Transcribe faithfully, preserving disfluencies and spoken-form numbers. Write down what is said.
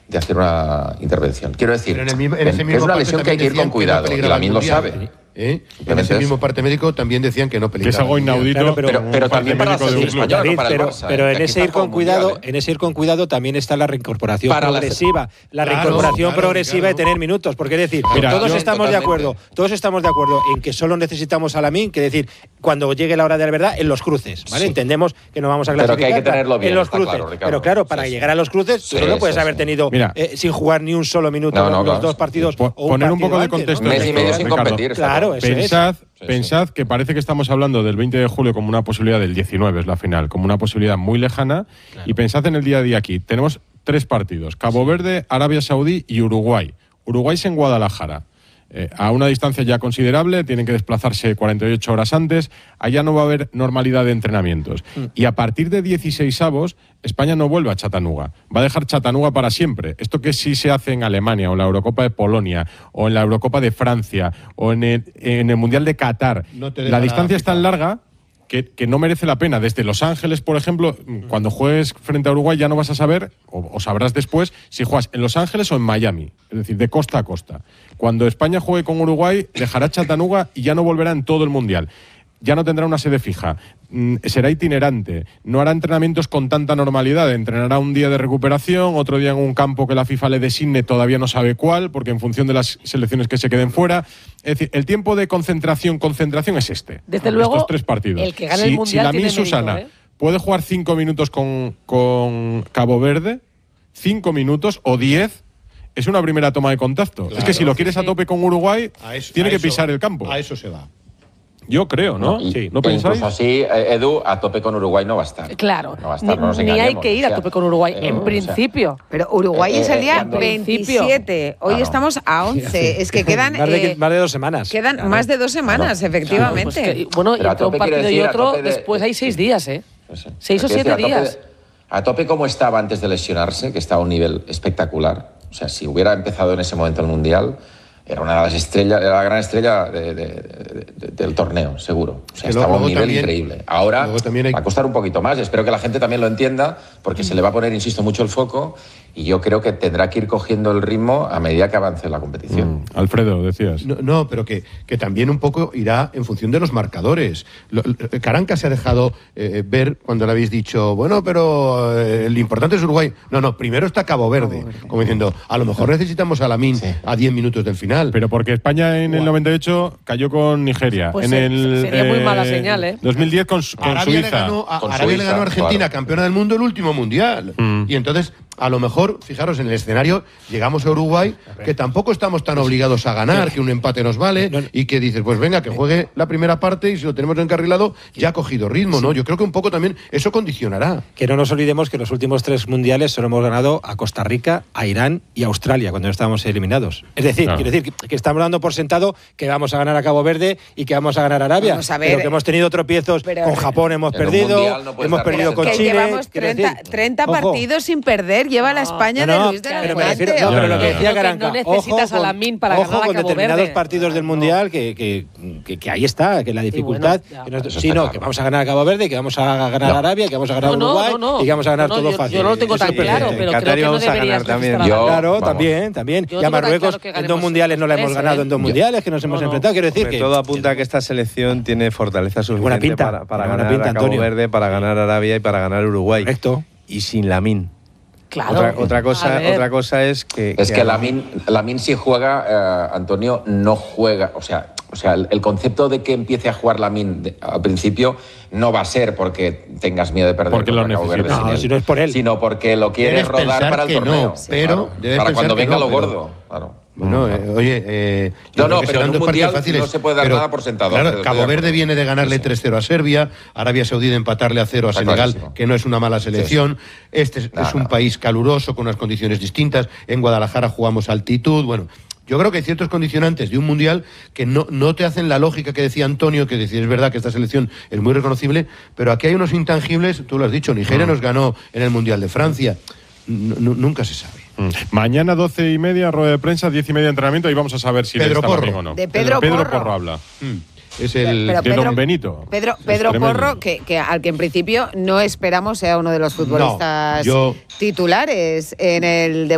de hacer una intervención. Quiero decir, en el mismo, en ese mismo es una lesión que hay que ir con cuidado, y Lamine lo sabe. ¿Eh? En ese mismo parte médico también decían que no peligraba. Que es algo inaudito, claro, pero, pero, pero también para la selección española, no para el pero, Barça, pero eh, en ese ir con cuidado, mundial, eh. en ese ir con cuidado también está la reincorporación para progresiva, la, la claro, reincorporación claro, progresiva claro. de tener minutos, porque es decir, Mira, todos yo, estamos totalmente. de acuerdo, todos estamos de acuerdo en que solo necesitamos a Lamine, que decir, cuando llegue la hora de la verdad, en los cruces, ¿vale? Sí. Entendemos que no vamos a Pero clasificar que hay que tenerlo bien, en los está cruces, claro, Ricardo. pero claro, para Sí, sí. llegar a los cruces, Sí, tú no puedes sí, haber sí. tenido Mira. eh, sin jugar ni un solo minuto No, no, los claro. dos partidos. Po- o un poner un partido poco de antes, contexto ¿no? Mes y medio sin Ricardo. competir. está Claro, claro. eso es. Pensad, Sí, sí. pensad que parece que estamos hablando del veinte de julio como una posibilidad del diecinueve, es la final, como una posibilidad muy lejana. Claro. Y pensad en el día a día aquí. Tenemos tres partidos: Cabo Verde, Arabia Saudí y Uruguay. Uruguay es en Guadalajara. Eh, a una distancia ya considerable, tienen que desplazarse cuarenta y ocho horas antes, allá no va a haber normalidad de entrenamientos. Mm. Y a partir de dieciseisavos, España no vuelve a Chattanooga, va a dejar Chattanooga para siempre. Esto que sí se hace en Alemania, o en la Eurocopa de Polonia, o en la Eurocopa de Francia, o en el, en el Mundial de Qatar, No te la dejará distancia es tan fijar. larga que, que no merece la pena. Desde Los Ángeles, por ejemplo, cuando juegues frente a Uruguay ya no vas a saber, o, o sabrás después, si juegas en Los Ángeles o en Miami, es decir, de costa a costa. Cuando España juegue con Uruguay, dejará Chattanooga y ya no volverá en todo el Mundial. Ya no tendrá una sede fija, mm, será itinerante, no hará entrenamientos con tanta normalidad, entrenará un día de recuperación, otro día en un campo que la FIFA le designe, todavía no sabe cuál, porque en función de las selecciones que se queden fuera. Es decir, el tiempo de concentración, concentración es este. Desde luego, estos tres partidos. el que gane si, el Mundial si Lamine tiene mérito, Susana ¿eh? puede jugar cinco minutos con, con Cabo Verde, cinco minutos o diez, es una primera toma de contacto. Claro, es que si lo quieres sí, a sí. tope con Uruguay, A eso- tiene a que eso- pisar el campo. A eso se va. Yo creo, ¿no? Y- Sí, ¿no e pensáis? Incluso así, eh, Edu, a tope con Uruguay no va a estar. Claro, No va a estar, ni, no nos ni hay engañemos, que ir o a sea, tope con Uruguay, eh, en o sea, principio. Pero Uruguay Eh, es el eh, día cuando- veintisiete. Hoy Claro. estamos a once. Es que quedan, más, de, eh, más de dos semanas. quedan Claro. más de dos semanas, Claro. efectivamente. Claro, pues que- bueno, Pero a entre un tope quiere partido y decir, a otro, tope de- después hay seis días, ¿eh? Pues sí. Seis o Quiero siete decir, a tope días. de- a tope como estaba antes de lesionarse, que estaba a un nivel espectacular. O sea, si hubiera empezado en ese momento el Mundial, era una de las estrellas, era la gran estrella de- de- de- de- del torneo, seguro. O sea, Que estaba a luego un nivel también- increíble. Ahora luego también hay- va a costar un poquito más. Espero que la gente también lo entienda, porque se le va a poner, insisto, mucho el foco, y yo creo que tendrá que ir cogiendo el ritmo a medida que avance la competición. Mm, Alfredo, decías. No, no, pero que, que también un poco irá en función de los marcadores. Lo- lo- Caranca se ha dejado eh, ver cuando le habéis dicho, bueno, pero eh, lo importante es Uruguay. No, no, primero está Cabo Verde, como diciendo, a lo mejor necesitamos a Lamine Sí. a diez minutos del final. Pero porque España en el noventa y ocho cayó con Nigeria. Pues en se- el, sería muy mala señal, ¿eh? dos mil diez con, con Arabia, le Suiza. ganó, a, Con Arabia le Suiza, ganó a Argentina, claro. campeona del mundo, el último mundial. Mm. Y entonces, a lo mejor, fijaros, en el escenario llegamos a Uruguay, que tampoco estamos tan obligados a ganar, que un empate nos vale, y que dices, pues venga, que juegue la primera parte y si lo tenemos encarrilado, ya ha cogido ritmo, ¿no? Yo creo que un poco también eso condicionará. Que no nos olvidemos que los últimos tres mundiales solo hemos ganado a Costa Rica, a Irán y a Australia cuando estábamos eliminados. Es decir, Claro. quiero decir que, que estamos dando por sentado que vamos a ganar a Cabo Verde y que vamos a ganar a Arabia. Vamos a ver, pero que hemos tenido tropiezos pero- con Japón, hemos En un perdido, mundial no puedes hemos dar perdido por con que sentado. Chile. llevamos quiero treinta, decir, treinta ojo. partidos sin perder, lleva la España No, no, de Luis de la pero me Fuente. refiero, no, pero lo que Ya, ya, decía ya. Caranca, No necesitas ojo a con- Lamine para ojo ganar a con Cabo determinados Verde. partidos del Mundial que, que, que, que ahí está, que la dificultad. bueno, ya. que no- Eso sí, está no, claro. que vamos a ganar a Cabo Verde, que vamos a ganar a Arabia, que vamos a ganar a No, no, Uruguay no, no. y que vamos a ganar No, no, todo yo- fácil. yo no lo tengo Eso tan es perfecto. claro, pero En creo que Qatar no vamos a deberías ganar también. necesitar a Yo- Lamine. Claro, vamos. también, también. Yo Y a tengo tan Marruecos claro que en dos ganemos mundiales no la los hemos tres, ganado ¿eh? en dos mundiales, que nos hemos No, no. enfrentado. Quiero decir Hombre, que. todo apunta a que esta selección tiene fortaleza suficiente pinta, para, para buena ganar pinta, a Cabo Antonio. Verde, para ganar a Arabia y para ganar a Uruguay. Correcto. Y sin Lamine. Claro. Otra, otra A cosa, ver. otra cosa es que. Es que a- Lamine, Lamine si juega, eh, Antonio, no juega. O sea, o sea el, el concepto de que empiece a jugar Lamine de- al principio no va a ser porque tengas miedo de perder Porque lo contra Cabo Verde necesitas. sin No, él, si no es por él. sino porque lo quieres Debes rodar pensar para el que torneo. no, pero Claro, debes para pensar cuando que venga no, lo pero- gordo. Claro. Bueno, eh, oye, eh, yo No, creo no, que pero serán en un dos partidos mundial fáciles, no se puede dar pero, nada por sentado, Claro, estoy de Cabo acuerdo. Verde viene de ganarle Sí, sí. tres cero a Serbia, Arabia Saudí de empatarle a cero a Está Senegal, clarísimo. que no es una mala selección. Este es, No, es un no. país caluroso, con unas condiciones distintas. En Guadalajara jugamos a altitud. Bueno, yo creo que hay ciertos condicionantes de un mundial que no, no te hacen la lógica que decía Antonio, que decía, es verdad que esta selección es muy reconocible, pero aquí hay unos intangibles, tú lo has dicho, Nigeria nos ganó en el Mundial de Francia. N- n- nunca se sabe. Mm. Mañana doce y media, rueda de prensa, diez y media entrenamiento y vamos a saber si Pedro está Porro. Lamine o no. De Pedro Pedro Porro. Porro habla. Es el... Pero de Don Benito. Pedro, Es Pedro tremendo. Porro, que, que al que en principio no esperamos sea uno de los futbolistas yo- titulares en el